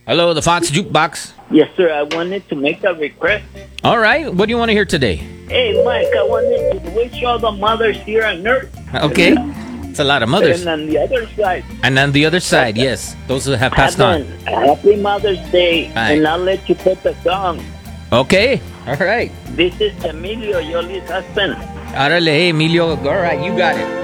Hello, the Fox Jukebox. Yes, sir. I wanted to make a request. All right. What do you want to hear today? Hey, Mike, I wanted to wish all the mothers here on Earth. Okay. It's a lot of mothers. And on the other side. And on the other side, yes. Those who have passed on. Happy Mother's Day. Right. And I'll let you put the song. Okay. All right. This is Emilio, Yoli's husband. Árale, hey, Emilio. All right. You got it.